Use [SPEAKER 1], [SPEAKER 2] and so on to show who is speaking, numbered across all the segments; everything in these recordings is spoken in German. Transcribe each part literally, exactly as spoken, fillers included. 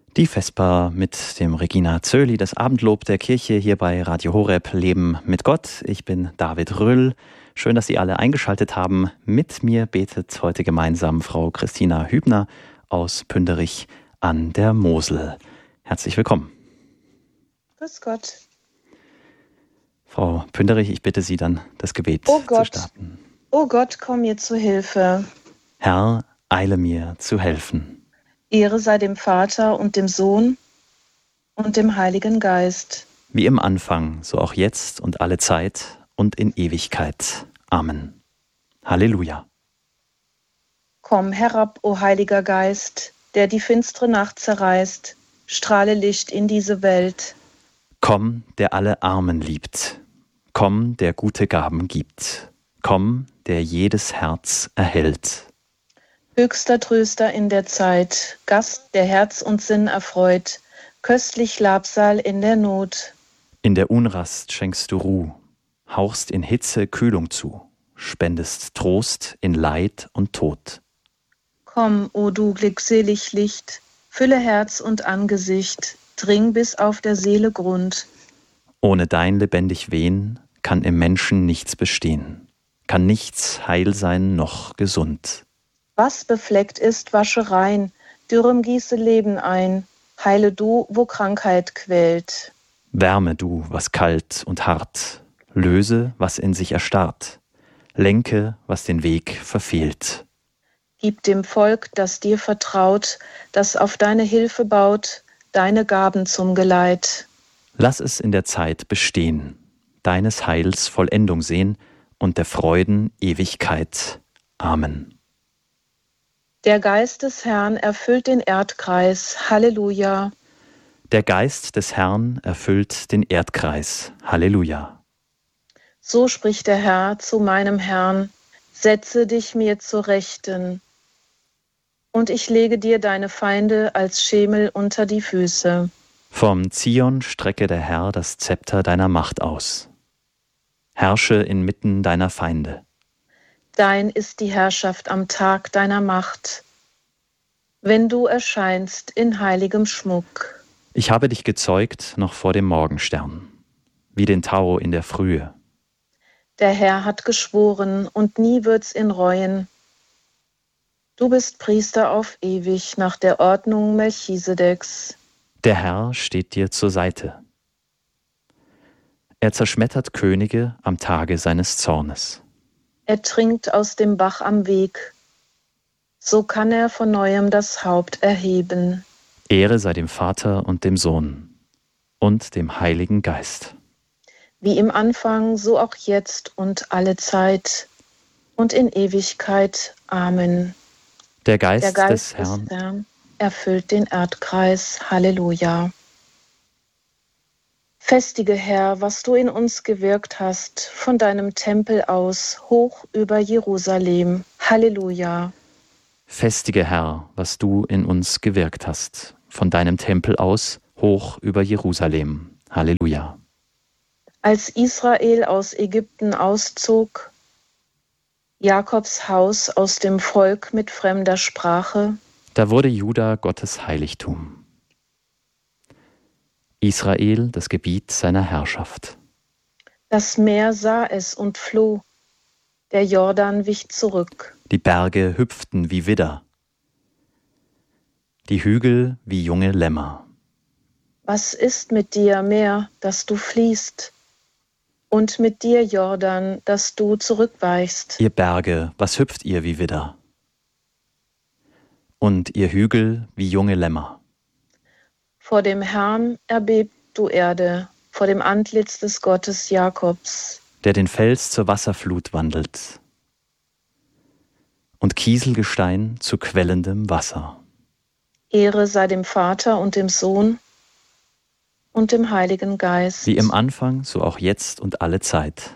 [SPEAKER 1] Die Vesper mit dem Regina Zöli, das Abendlob der Kirche hier bei Radio Horeb, Leben mit Gott. Ich bin David Röll. Schön, dass Sie alle eingeschaltet haben. Mit mir betet heute gemeinsam Frau Christina Hübner aus Pünderich an der Mosel. Herzlich willkommen.
[SPEAKER 2] Grüß Gott.
[SPEAKER 1] Frau Pünderich, ich bitte Sie dann, das Gebet
[SPEAKER 2] Oh Gott.
[SPEAKER 1] zu starten.
[SPEAKER 2] Oh Gott, komm mir zu Hilfe.
[SPEAKER 1] Herr, eile mir zu helfen.
[SPEAKER 2] Ehre sei dem Vater und dem Sohn und dem Heiligen Geist.
[SPEAKER 1] Wie im Anfang, so auch jetzt und alle Zeit und in Ewigkeit. Amen. Halleluja.
[SPEAKER 2] Komm herab, o Heiliger Geist, der die finstere Nacht zerreißt, strahle Licht in diese Welt.
[SPEAKER 1] Komm, der alle Armen liebt. Komm, der gute Gaben gibt. Komm, der jedes Herz erhält.
[SPEAKER 2] Höchster Tröster in der Zeit, Gast, der Herz und Sinn erfreut, köstlich Labsal in der Not.
[SPEAKER 1] In der Unrast schenkst du Ruh, hauchst in Hitze Kühlung zu, spendest Trost in Leid und Tod.
[SPEAKER 2] Komm, o du glückselig Licht, fülle Herz und Angesicht, dring bis auf der Seele Grund.
[SPEAKER 1] Ohne dein lebendig Wehen kann im Menschen nichts bestehen, kann nichts heil sein noch gesund.
[SPEAKER 2] Was befleckt ist, wasche rein, dürrem gieße Leben ein, heile du, wo Krankheit quält.
[SPEAKER 1] Wärme du, was kalt und hart, löse, was in sich erstarrt, lenke, was den Weg verfehlt.
[SPEAKER 2] Gib dem Volk, das dir vertraut, das auf deine Hilfe baut, deine Gaben zum Geleit.
[SPEAKER 1] Lass es in der Zeit bestehen, deines Heils Vollendung sehen und der Freuden Ewigkeit. Amen.
[SPEAKER 2] Der Geist des Herrn erfüllt den Erdkreis. Halleluja.
[SPEAKER 1] Der Geist des Herrn erfüllt den Erdkreis. Halleluja.
[SPEAKER 2] So spricht der Herr zu meinem Herrn: Setze dich mir zur Rechten, und ich lege dir deine Feinde als Schemel unter die Füße.
[SPEAKER 1] Vom Zion strecke der Herr das Zepter deiner Macht aus. Herrsche inmitten deiner Feinde.
[SPEAKER 2] Dein ist die Herrschaft am Tag deiner Macht, wenn du erscheinst in heiligem Schmuck.
[SPEAKER 1] Ich habe dich gezeugt noch vor dem Morgenstern, wie den Tau in der Frühe.
[SPEAKER 2] Der Herr hat geschworen, und nie wird's ihn reuen. Du bist Priester auf ewig nach der Ordnung Melchisedeks.
[SPEAKER 1] Der Herr steht dir zur Seite. Er zerschmettert Könige am Tage seines Zornes.
[SPEAKER 2] Er trinkt aus dem Bach am Weg, so kann er von neuem das Haupt erheben.
[SPEAKER 1] Ehre sei dem Vater und dem Sohn und dem Heiligen Geist.
[SPEAKER 2] Wie im Anfang, so auch jetzt und alle Zeit und in Ewigkeit. Amen.
[SPEAKER 1] Der Geist,
[SPEAKER 2] Der Geist
[SPEAKER 1] des Herrn,
[SPEAKER 2] des Herrn erfüllt den Erdkreis. Halleluja. Festige Herr, was du in uns gewirkt hast, von deinem Tempel aus, hoch über Jerusalem. Halleluja.
[SPEAKER 1] Festige Herr, was du in uns gewirkt hast, von deinem Tempel aus, hoch über Jerusalem. Halleluja.
[SPEAKER 2] Als Israel aus Ägypten auszog, Jakobs Haus aus dem Volk mit fremder Sprache,
[SPEAKER 1] Da wurde Juda Gottes Heiligtum. Israel das Gebiet seiner Herrschaft.
[SPEAKER 2] das Meer sah es und floh, der Jordan wich zurück.
[SPEAKER 1] Die Berge hüpften wie Widder, die Hügel wie junge Lämmer.
[SPEAKER 2] Was ist mit dir, Meer, dass du fließt? Und mit dir, Jordan, dass du zurückweichst?
[SPEAKER 1] Ihr Berge, was hüpft ihr wie Widder? Und ihr Hügel wie junge Lämmer.
[SPEAKER 2] Vor dem Herrn erbebt du Erde, vor dem Antlitz des Gottes Jakobs.
[SPEAKER 1] Der den Fels zur Wasserflut wandelt und Kieselgestein zu quellendem Wasser.
[SPEAKER 2] Ehre sei dem Vater und dem Sohn und dem Heiligen Geist.
[SPEAKER 1] Wie im Anfang, so auch jetzt und alle Zeit.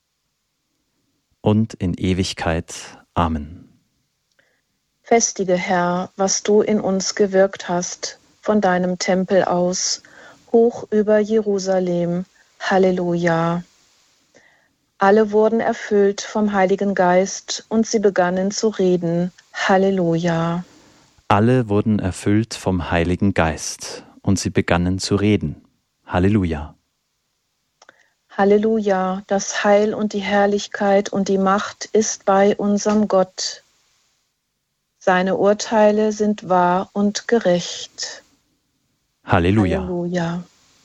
[SPEAKER 1] Und in Ewigkeit. Amen.
[SPEAKER 2] Festige Herr, was du in uns gewirkt hast, von deinem Tempel aus, hoch über Jerusalem. Halleluja. Alle wurden erfüllt vom Heiligen Geist und sie begannen zu reden. Halleluja.
[SPEAKER 1] Alle wurden erfüllt vom Heiligen Geist und sie begannen zu reden. Halleluja.
[SPEAKER 2] Halleluja, das Heil und die Herrlichkeit und die Macht ist bei unserem Gott. Seine Urteile sind wahr und gerecht.
[SPEAKER 1] Halleluja.
[SPEAKER 2] Halleluja.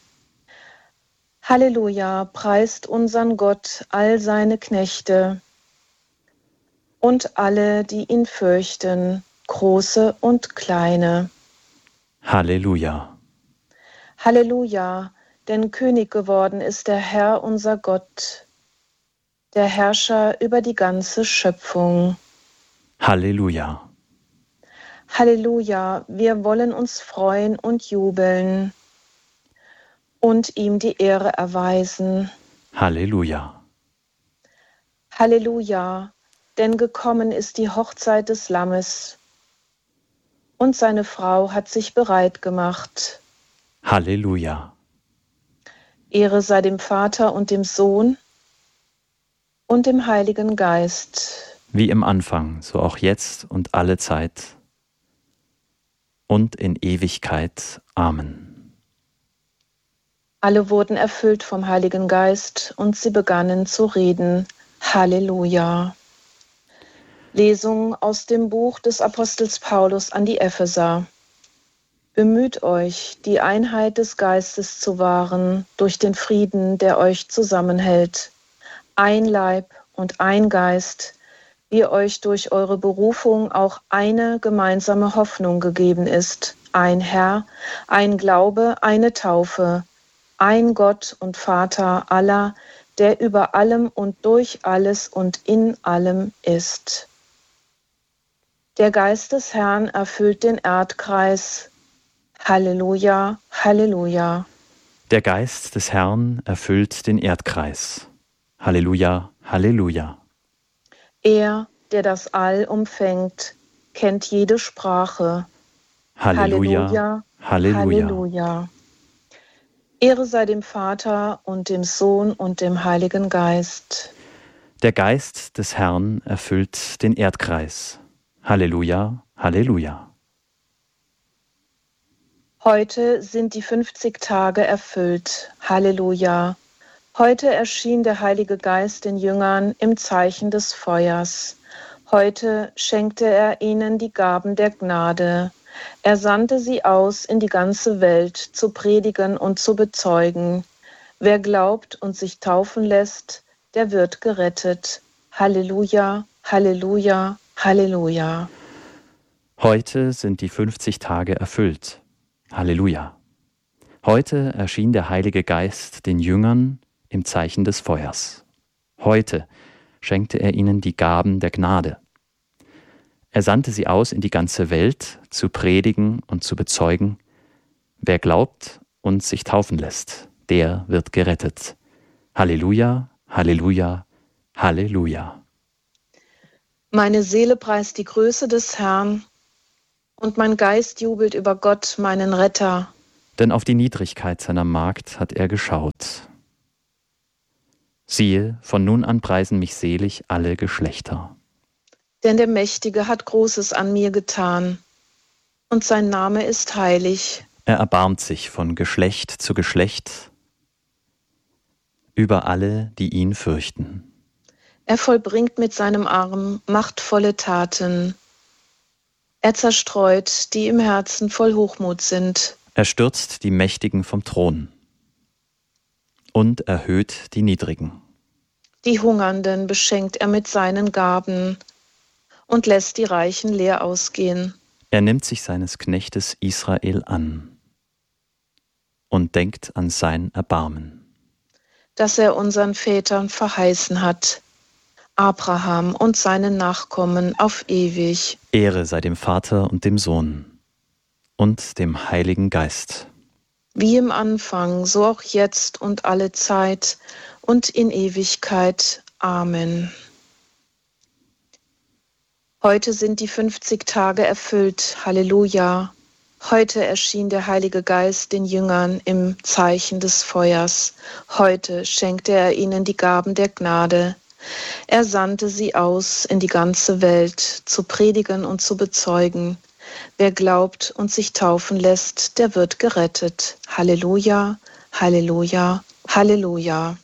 [SPEAKER 2] Halleluja, preist unseren Gott all seine Knechte und alle, die ihn fürchten, große und kleine.
[SPEAKER 1] Halleluja.
[SPEAKER 2] Halleluja, denn König geworden ist der Herr unser Gott, der Herrscher über die ganze Schöpfung.
[SPEAKER 1] Halleluja.
[SPEAKER 2] Halleluja, wir wollen uns freuen und jubeln und ihm die Ehre erweisen.
[SPEAKER 1] Halleluja.
[SPEAKER 2] Halleluja, denn gekommen ist die Hochzeit des Lammes und seine Frau hat sich bereit gemacht.
[SPEAKER 1] Halleluja.
[SPEAKER 2] Ehre sei dem Vater und dem Sohn und dem Heiligen Geist.
[SPEAKER 1] Wie im Anfang, so auch jetzt und alle Zeit und in Ewigkeit. Amen.
[SPEAKER 2] Alle wurden erfüllt vom Heiligen Geist und sie begannen zu reden. Halleluja. Lesung aus dem Buch des Apostels Paulus an die Epheser. Bemüht euch, die Einheit des Geistes zu wahren durch den Frieden, der euch zusammenhält. Ein Leib und ein Geist, wie euch durch eure Berufung auch eine gemeinsame Hoffnung gegeben ist. Ein Herr, ein Glaube, eine Taufe. Ein Gott und Vater aller, der über allem und durch alles und in allem ist. Der Geist des Herrn erfüllt den Erdkreis. Halleluja, Halleluja.
[SPEAKER 1] Der Geist des Herrn erfüllt den Erdkreis. Halleluja, Halleluja.
[SPEAKER 2] Er, der das All umfängt, kennt jede Sprache.
[SPEAKER 1] Halleluja, Halleluja. Halleluja.
[SPEAKER 2] Halleluja. Ehre sei dem Vater und dem Sohn und dem Heiligen Geist.
[SPEAKER 1] Der Geist des Herrn erfüllt den Erdkreis. Halleluja, Halleluja.
[SPEAKER 2] Heute sind die fünfzig Tage erfüllt. Halleluja. Heute erschien der Heilige Geist den Jüngern im Zeichen des Feuers. Heute schenkte er ihnen die Gaben der Gnade. Er sandte sie aus in die ganze Welt, zu predigen und zu bezeugen. Wer glaubt und sich taufen lässt, der wird gerettet. Halleluja, Halleluja, Halleluja.
[SPEAKER 1] Heute sind die fünfzig Tage erfüllt. Halleluja. Heute erschien der Heilige Geist den Jüngern im Zeichen des Feuers. Heute schenkte er ihnen die Gaben der Gnade. Er sandte sie aus in die ganze Welt, zu predigen und zu bezeugen. Wer glaubt und sich taufen lässt, der wird gerettet. Halleluja, Halleluja, Halleluja.
[SPEAKER 2] Meine Seele preist die Größe des Herrn und mein Geist jubelt über Gott, meinen Retter.
[SPEAKER 1] Denn auf die Niedrigkeit seiner Magd hat er geschaut. Siehe, von nun an preisen mich selig alle Geschlechter.
[SPEAKER 2] Denn der Mächtige hat Großes an mir getan, und sein Name ist heilig.
[SPEAKER 1] Er erbarmt sich von Geschlecht zu Geschlecht über alle, die ihn fürchten.
[SPEAKER 2] Er vollbringt mit seinem Arm machtvolle Taten. Er zerstreut, die im Herzen voll Hochmut sind.
[SPEAKER 1] Er stürzt die Mächtigen vom Thron und erhöht die Niedrigen.
[SPEAKER 2] Die Hungernden beschenkt er mit seinen Gaben und lässt die Reichen leer ausgehen.
[SPEAKER 1] Er nimmt sich seines Knechtes Israel an und denkt an sein Erbarmen,
[SPEAKER 2] das er unseren Vätern verheißen hat, Abraham und seinen Nachkommen auf ewig.
[SPEAKER 1] Ehre sei dem Vater und dem Sohn und dem Heiligen Geist.
[SPEAKER 2] Wie im Anfang, so auch jetzt und alle Zeit und in Ewigkeit. Amen. Heute sind die fünfzig Tage erfüllt. Halleluja. Heute erschien der Heilige Geist den Jüngern im Zeichen des Feuers. Heute schenkte er ihnen die Gaben der Gnade. Er sandte sie aus in die ganze Welt, zu predigen und zu bezeugen. Wer glaubt und sich taufen lässt, der wird gerettet. Halleluja, Halleluja, Halleluja.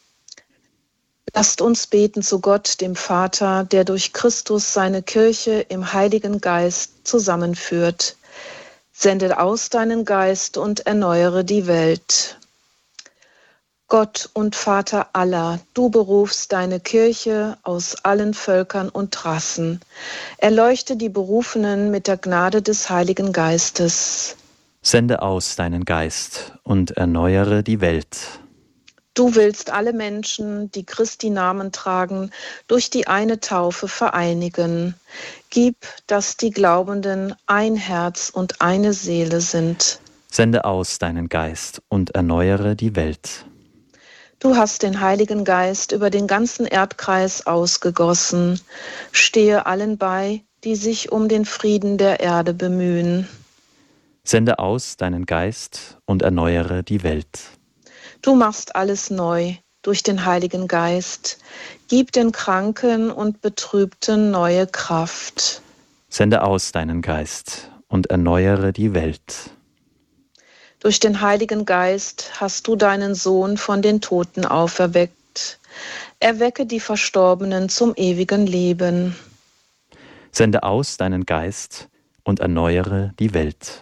[SPEAKER 2] Lasst uns beten zu Gott, dem Vater, der durch Christus seine Kirche im Heiligen Geist zusammenführt. Sende aus deinen Geist und erneuere die Welt. Gott und Vater aller, du berufst deine Kirche aus allen Völkern und Rassen. Erleuchte die Berufenen mit der Gnade des Heiligen Geistes.
[SPEAKER 1] Sende aus deinen Geist und erneuere die Welt.
[SPEAKER 2] Du willst alle Menschen, die Christi Namen tragen, durch die eine Taufe vereinigen. Gib, dass die Glaubenden ein Herz und eine Seele sind.
[SPEAKER 1] Sende aus deinen Geist und erneuere die Welt.
[SPEAKER 2] Du hast den Heiligen Geist über den ganzen Erdkreis ausgegossen. Stehe allen bei, die sich um den Frieden der Erde bemühen.
[SPEAKER 1] Sende aus deinen Geist und erneuere die Welt.
[SPEAKER 2] Du machst alles neu durch den Heiligen Geist. Gib den Kranken und Betrübten neue Kraft.
[SPEAKER 1] Sende aus deinen Geist und erneuere die Welt.
[SPEAKER 2] Durch den Heiligen Geist hast du deinen Sohn von den Toten auferweckt. Erwecke die Verstorbenen zum ewigen Leben.
[SPEAKER 1] Sende aus deinen Geist und erneuere die Welt.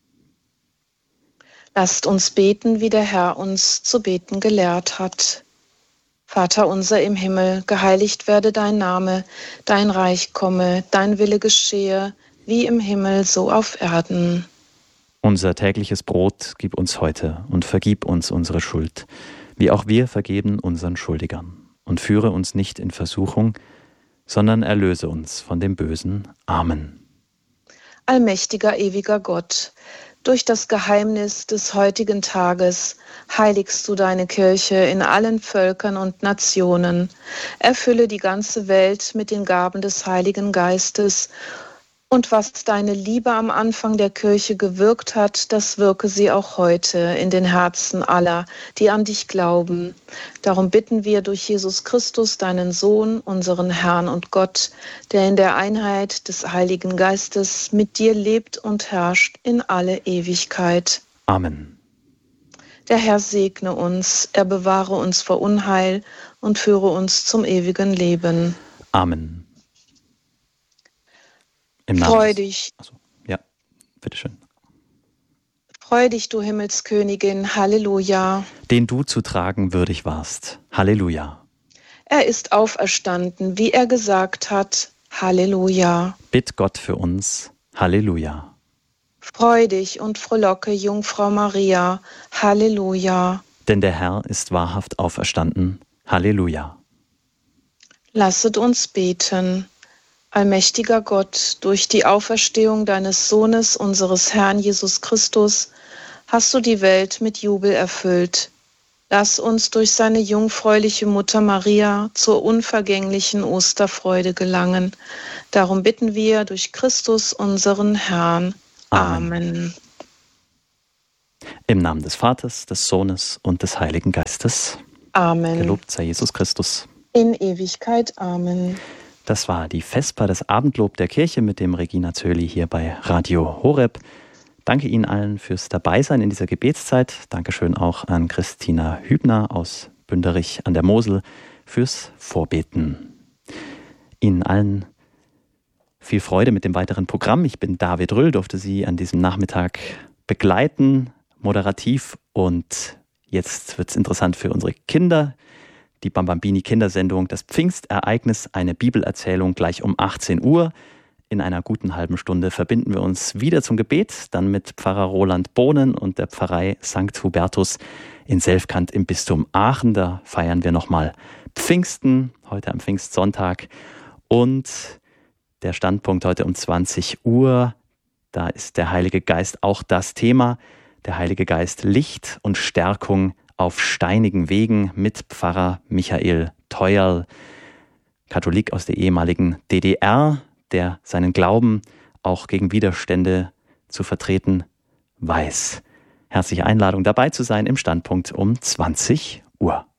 [SPEAKER 2] Lasst uns beten, wie der Herr uns zu beten gelehrt hat. Vater unser im Himmel, geheiligt werde dein Name, dein Reich komme, dein Wille geschehe, wie im Himmel, so auf Erden.
[SPEAKER 1] Unser tägliches Brot gib uns heute und vergib uns unsere Schuld, wie auch wir vergeben unseren Schuldigern. Und führe uns nicht in Versuchung, sondern erlöse uns von dem Bösen. Amen.
[SPEAKER 2] Allmächtiger, ewiger Gott, durch das Geheimnis des heutigen Tages heiligst du deine Kirche in allen Völkern und Nationen. Erfülle die ganze Welt mit den Gaben des Heiligen Geistes. Und was deine Liebe am Anfang der Kirche gewirkt hat, das wirke sie auch heute in den Herzen aller, die an dich glauben. Darum bitten wir durch Jesus Christus, deinen Sohn, unseren Herrn und Gott, der in der Einheit des Heiligen Geistes mit dir lebt und herrscht in alle Ewigkeit.
[SPEAKER 1] Amen.
[SPEAKER 2] Der Herr segne uns, er bewahre uns vor Unheil und führe uns zum ewigen Leben.
[SPEAKER 1] Amen. Im Namen
[SPEAKER 2] Freu
[SPEAKER 1] des...
[SPEAKER 2] dich.
[SPEAKER 1] Achso, ja, bitteschön.
[SPEAKER 2] Freu dich, du Himmelskönigin, Halleluja.
[SPEAKER 1] Den du zu tragen würdig warst. Halleluja.
[SPEAKER 2] Er ist auferstanden, wie er gesagt hat. Halleluja.
[SPEAKER 1] Bitt Gott für uns. Halleluja.
[SPEAKER 2] Freu dich und frohlocke, Jungfrau Maria. Halleluja.
[SPEAKER 1] Denn der Herr ist wahrhaft auferstanden. Halleluja.
[SPEAKER 2] Lasset uns beten. Allmächtiger Gott, durch die Auferstehung deines Sohnes, unseres Herrn Jesus Christus, hast du die Welt mit Jubel erfüllt. Lass uns durch seine jungfräuliche Mutter Maria zur unvergänglichen Osterfreude gelangen. Darum bitten wir durch Christus, unseren Herrn. Amen. Amen.
[SPEAKER 1] Im Namen des Vaters, des Sohnes und des Heiligen Geistes.
[SPEAKER 2] Amen.
[SPEAKER 1] Gelobt sei Jesus Christus.
[SPEAKER 2] In Ewigkeit. Amen.
[SPEAKER 1] Das war die Vesper, das Abendlob der Kirche mit dem Regina Zöli hier bei Radio Horeb. Danke Ihnen allen fürs Dabeisein in dieser Gebetszeit. Dankeschön auch an Christina Hübner aus Bünderich an der Mosel fürs Vorbeten. Ihnen allen viel Freude mit dem weiteren Programm. Ich bin David Rüll, durfte Sie an diesem Nachmittag begleiten, moderativ. Und jetzt wird es interessant für unsere Kinder. Die Bambambini Kindersendung, das Pfingstereignis, eine Bibelerzählung gleich um achtzehn Uhr. In einer guten halben Stunde verbinden wir uns wieder zum Gebet, dann mit Pfarrer Roland Bohnen und der Pfarrei Sankt Hubertus in Selfkant im Bistum Aachen. Da feiern wir nochmal Pfingsten, heute am Pfingstsonntag. Und der Standpunkt heute um zwanzig Uhr, da ist der Heilige Geist auch das Thema. Der Heilige Geist, Licht und Stärkung auf steinigen Wegen mit Pfarrer Michael Theuerl, Katholik aus der ehemaligen D D R, der seinen Glauben auch gegen Widerstände zu vertreten weiß. Herzliche Einladung, dabei zu sein im Standpunkt um zwanzig Uhr.